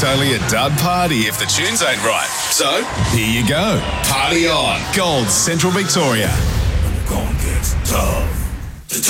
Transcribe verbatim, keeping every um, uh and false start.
It's only a dud party if the tunes ain't right. So, here you go. Party on. Gold Central Victoria. When the going gets tough.